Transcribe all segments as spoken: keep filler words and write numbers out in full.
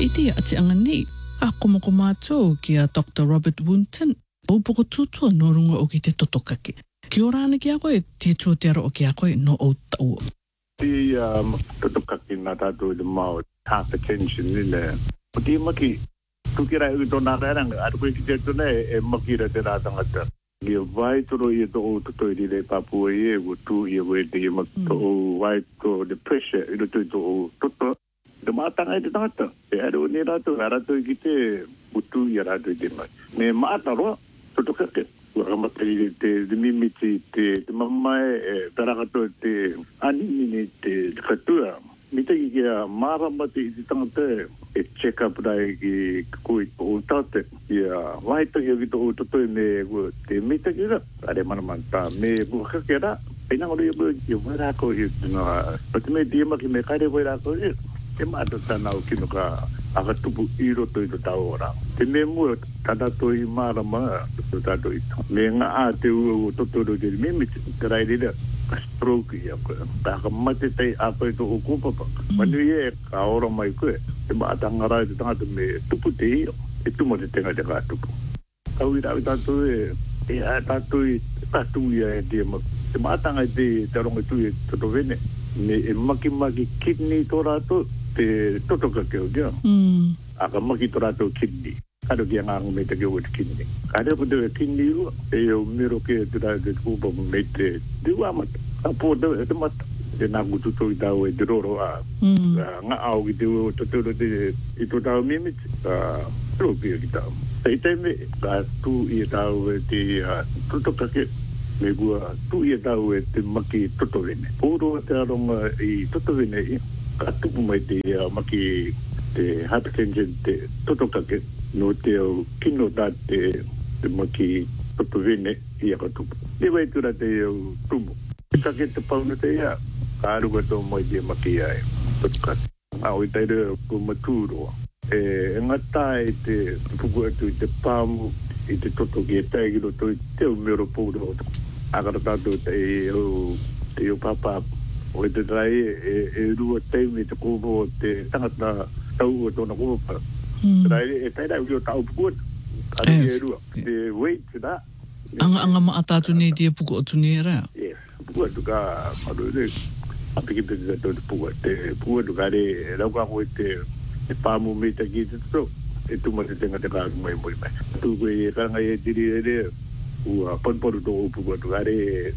Iti ati angani, ako mo kumato kia Doctor Robert Woonton, upoko tutua no runga o ki te totokake. Ki ora ana ki a koe, te tuatera o ki a koe no o tau. Ti totokake na tātou de mao, hypertension ni le. O ti maki, tukira i tōna rēranga, aru koe ki te tūne e makira te rā tangata. Ia vai toro i to o to i le Papua i e o tu i e te i maki to o vai to the pressure i to to o toto. Te mātanga i te tangata. E aru ni rātou, a rātou i ki te utu i a rātou i te mai. Me mātaro, totokake. Wakamatari te mimiti te mamae e tarakato te anini te katua. Mita ki kia māramati i te tangata e check up rai ki koe o tate. Ia waitaki o ki to o totoi me te mita ki ra. Are manamanta me bukake ra. Pena ngoro i o i wairako i tuna. Pati me diema ki me kaire wairako i. Te mātou tāna o kino ka akatupu i roto i to tau ora. Te me mua tatato i mārama to tato i to. Me ngā a te ua o totoro te mimiti. Te rai rira. Stroke ia koe. Taka mate tei a koe to o kūpapa. Manu i e ka ora mai koe. Te maatanga rai te tangata me tupu te io. E tumo te tenga te kātupu. Kau i rawi tātou e e a tātou i tātou ia e te ma. Te maatanga i te te ronga tu i toto vene. Me e maki maki kidney tō rātou te totoka keo kia. Mm. Aka maki tō rātou kidney. Kado kia ngāngu me te keo te kidney. Kado ko te kidney ua. E o miro ke te rātou te kūpapa me te te uamata. A po te te mata. Te nāku tuto i tau e te roro a. Mm. Ngā au ki te ua o totoro te i tō tau mimiti. Tro pia ki tau. Te te me ka tū i tau e te totokake. Me kua tū i tau e te maki totovene. Pōro te aronga i totovene i. Ka tupu mai te maki te hypertension te totokake. No te au kino tā te te maki totovene i a ka tupu. Te wai tura te au tumu. Te kake te pauna te ia. Ka aruga tō mai te maki ai. Totokake. Au i teire ko matūroa. E ngata e te puku atu i te pāmu i te totoki e taigiro to i te au mero pōro. Akara tātou te au te au papa. O e te rai e, e rua teimi te kōpo te tangata tau o tōna kōpa. Mm. Rai e taira u o tau pukuat. Kari e rua. Te weight da. Anga anga ma atatu ni te puko o tuni e rea. Yes. Pukuat tu ka maru e apiki te te te pukuat. Te pukuat tu ka re rauka koe te te pāmu me te ki te tō. E tuma te tenga te kāku mai moi mai. Tu koe e karanga e tiri e re. Ua panporu tō o pukuat tu ka re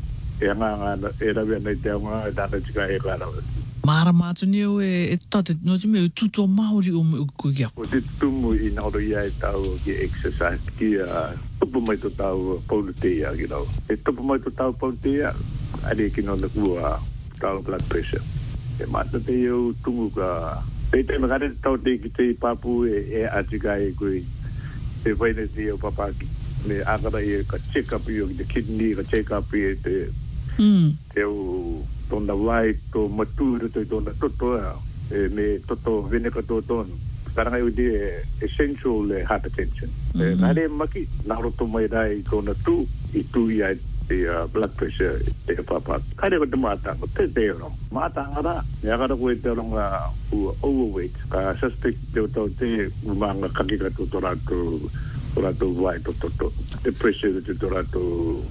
e anga anga e rawe nei te anga e tāna tika e kārawa. Mara mātu ni o e e tate no te me o tuto maori o me o koe kia. O te tumu i nauro ia e tau ki exercise ki a tupu mai to tau paulu te ia ki rau. E tupu mai to tau paulu te ia, are ki no na kua tau blood pressure. E mata te iau tumu ka, te te makare tau te ki te papu e e atika e koe, te waine te iau papaki. Me akara i ka check up i o ki te kidney, ka check up i e te Mm. te au tōna wai tō matūra tō tōna toto e me toto veneka tō tōna. Karanga iu di essential hypertension. E nare maki, naroto mai rai tōna tū, i tū i ai te blood pressure te papa. Kare ko te mātanga, te te oro. Mātanga ra, me akara koe te ronga overweight. Ka suspect te o tau te umanga kakika tō tō rato, tō rato wai tō toto. Te pressure te tō rato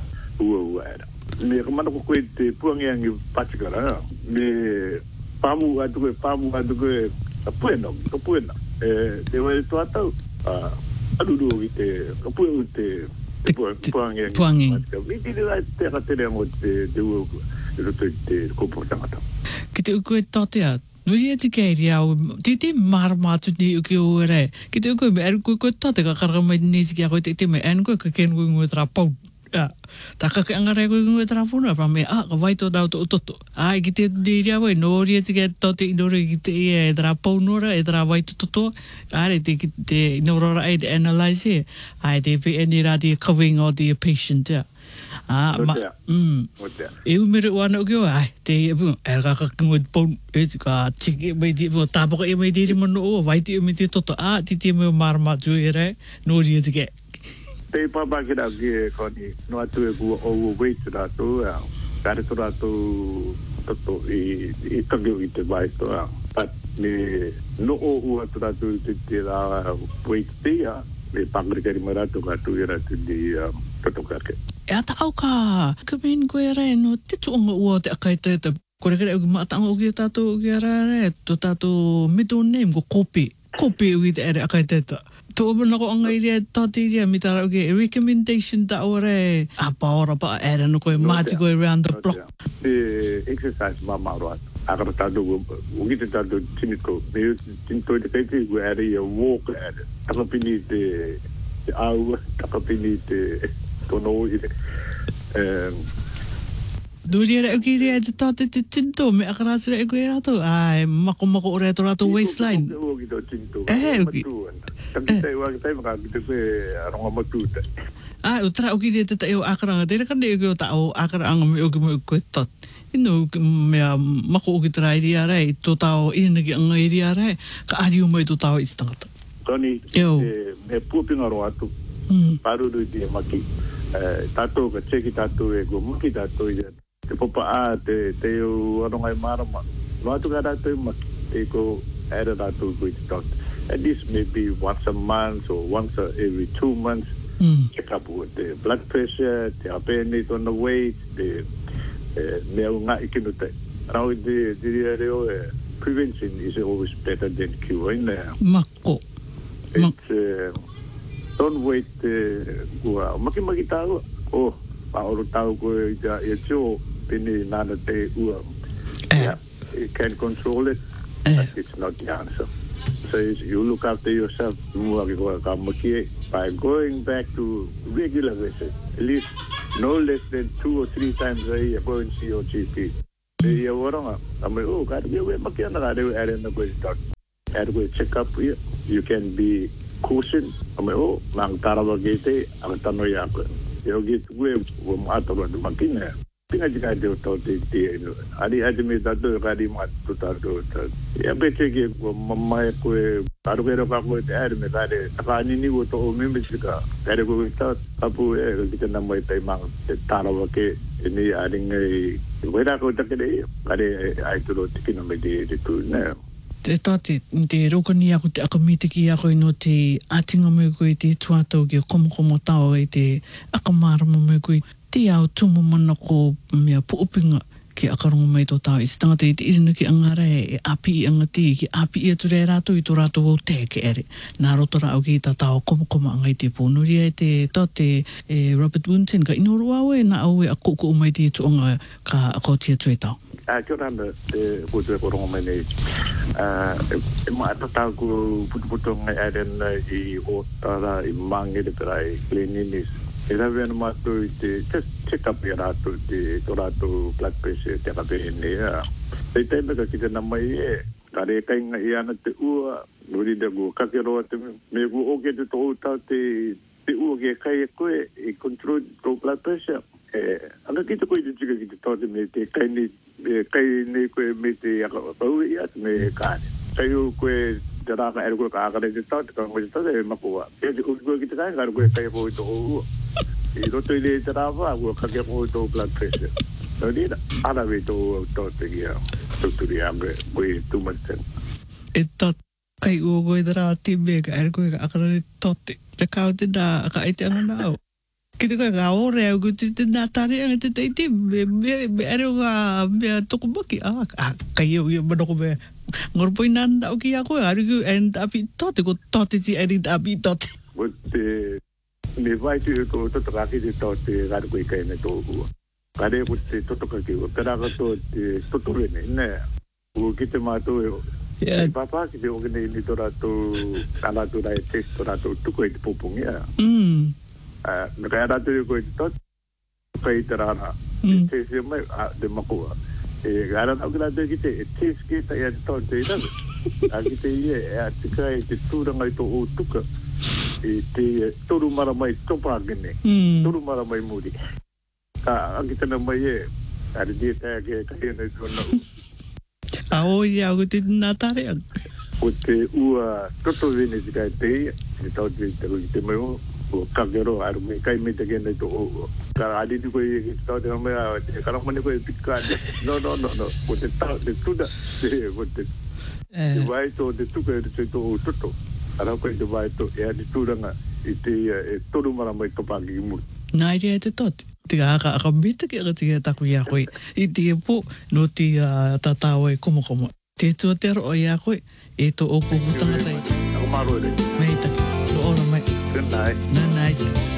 ua ua era. Me kamana ko koe te puangeangi patikara. Me pamu atu koe, pamu atu koe, a puena, ka puena. E te wai tu atau, a aruru i te, ka puena te puangeangi patikara. Mi tiri rai te akatereango te te ua i roto i te kopo tangata. Ki te uko e tātea, nuri e te keiri au, te te mara mātu ni uki o ere. Ki te uko e me eru koe koe tāte ka karaka mai nesi ki a koe te te me anu koe ka kenu koe ngoi tera pau. Ja, tā kake angarai koe ngoi tera puna, pa me, ah, ka waito nao to ototo. Ai, ki te diria wai, nori e te kia tau te inore ki te ia e tera pau nora, e tera waito toto. Ai, te ki te inorora e te analyze e. Ai, te pe eni rā te covering of the patient, ja. Ah, ma, mm. E umere wana uki o, ai, te ia punga, e raka kake ngoi te pau, e te ka chiki e mai te, tāpaka e mai te mano o, waiti e mai te toto. Ah, ti te meo marama tu e rei, nori e te kia. Te papa ki rau ki e koni, no atu e kua overweight rātou, kare to rātou toto i tangi i te vai to. But me no o ua tura tu te te la wait tia me pangri marato ka tu era tu di totokarke. E ata au ka ka min ko era no te tuonga ua te akai te te kore kere uki maatanga uki tato uki ara re to tato middle name ko kopi kopi uki te ere akai te te to obana ko anga iria tati iria mitara uki recommendation ta ore a paora pa ere no koe mati koe around the block the exercise ma maroat agar tato uki te tato tiniko me tinto te kei ko ere ia walk ere takapini te au takapini te tono ire um Duri era uki rea te tate te tinto me akaratu rea uki rato. Ai, mako mako ore ato rato waistline. Uki to tinto. Eh, uki. Tapi tai wak tai maka kita pe aronga matuta. Ah, utara uki rea te tae o akaranga. Tere kande uki o tao akaranga me uki mo uki tot. Ino mea mako uki tara iria rei, to tao inagi anga iria rei, ka ari umai to tao istangata. Toni, me puapinga ro atu. Paru do dia maki. Tato ka cheki tato e go muki tato ia. Te popa a te te o arongai marama. Watu ka tato i maki. Te ko era tato ko i te tot. At least maybe once a month or once a, every two months. Mm. Check up with the blood pressure, te apene on the weight, the mea unga ikinu te. Rau i te diria reo e prevention is always better than cure. Mako. It's uh, don't wait kua uh, maki maki tau oh pa oro tau ko ia ia tio pini nana te ua yeah you can control it but it's not the answer so you look after yourself mua ki ko ka maki by going back to regular visit at least no less than two or three times a year go and see your G P e ia waranga ame oh ka we we maki ana ka re are na go start are go check up here you can be caution ame o nang tarawa gete ang tano ya ko yo git we wo mato do makina pinga jika de to te te ari admi da do gadi mat to ta do ya bete ge wo mamma ko taru gero ka ko te ari me gade ka ni ni wo to o me misika gade ko ta apu e kita namai tai mang tarawa ke ini ari ngai wera ko ta ke de gade ai to do tikina me de de tu na Te tate, te rokani ako te akamitiki ako ino te atinga mo koe te tuatau ki komokomo tau e te akamarama mo koe te au tumu mana ko mea puupinga ki akarongo mai tō tau. I se tangata i te irina ki angara e api i angati ki api i atu rea rātou i tō rātou au te ke ere. Nā rotora au ki tā tau komokomo angai te pōnuria e te tate e Robert Winton ka inoro au e na au e a koko umai te tuanga ka akotia tue tau. Ah, kia rana, e kutue korongo mai nei. E maa tatau ku putu-putu ngai arena i otara, i mange de perai, klininis. E rawe anu mātou i te, just check up i rātou, te tō rātou blood pressure, te kapehene. Tei teime ka ki te namai e, ka re kainga i ana te ua, nuri de gu kakeroa te me gu oke te tō utau te, te ua ke kai e koe, i control tō blood pressure. E, anga ki te koe te tika ki te tōte me te kaini, kai nei koe me te akau i atu me kāne. Kai u koe te rāka ere koe ka akare te tau, te kango te tau e makua. E te koe koe ki te kāne, kare koe kai koe tō ua. I roto i le te rāwha, koe kake koe tō blood pressure. Nau nina, arawe tō tō te kia, tūturi ange, koe tūmanten. E tot, kai ua koe te rā te me ka ere koe ka akare te tote. Re kau te nā, ka ete anga nāo. Ki te koe ka ore au ku te te nā tare anga te teiti, me, me, me ere o ka mea toko maki. Ah, ah kai au ia manoko me. Ngorpoi nanda o ki a koe, ariku e ntapi tote, ko tote ti eri ntapi tote. Ko te, me vai tu e ko toto kaki te tote, kare koe kai me tō ua. Kare ko te toto kaki ua, peraka tō te toto rene, ne. Ko ki te mātou e o. Yeah. Papa ki te okene ni tō rātou, tā rātou rai test, tō rātou tuko e te popongi a. Mm. Uh, Naka rātou e koe te tot, kai te rāna, te se mai, te makua. E gara nau ki rātou ki te, e te sketa e a te tot te iraga. A ki te ie, e a tika e te tūranga i tō o tuka, e te toru mara mai topa gene, toru mara mai muri. Ka, a ki tana mai e, a re dia taia ke kai anai tō nau. A o ia o te nā tare ang. O te ua toto vene tika e te ia, e tau te te te mai o, o kakero aru me kai me te gene to o ka adi tu koe ki tau te me karang mane koe pikane no no no no o te tau te tuda te o te Te vai to te tuka e te to o toto. Ara koe te vai to e ati tūranga i te e toru mara mai topaki i muri. Nā rea te toti. Te aka aka mita ki aka tia taku i a koe. I te e po no te tatao e komo komo. Te tua te aro i a koe e to o kuku tangatai. Ako maro e rei. Mei taki. So ora mai. Good night. Good night.